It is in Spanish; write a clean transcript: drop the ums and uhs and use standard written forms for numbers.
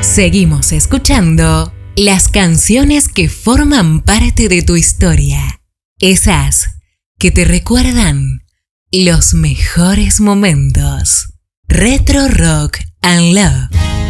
Seguimos escuchando las canciones que forman parte de tu historia. Esas que te recuerdan los mejores momentos. Retro Rock and Love.